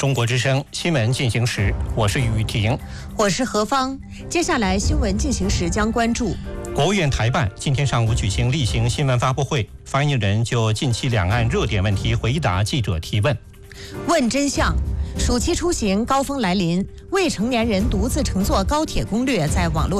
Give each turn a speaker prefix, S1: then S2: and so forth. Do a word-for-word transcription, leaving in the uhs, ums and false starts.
S1: 中国之声新闻进行时，我是雨婷，
S2: 我是何芳。接下来新闻进行时将关注：
S1: 国务院台办今天上午举行例行新闻发布会，发言人就近期两岸热点问题回答记者提问。
S2: 问真相：暑期出行高峰来临，未成年人独自乘坐高铁攻略在网络